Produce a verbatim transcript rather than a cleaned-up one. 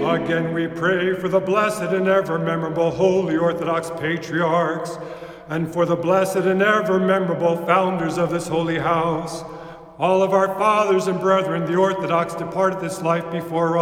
Again we pray for the blessed and ever memorable Holy Orthodox Patriarchs, and for the blessed and ever memorable founders of this holy house, all of our fathers and brethren, the Orthodox, departed this life before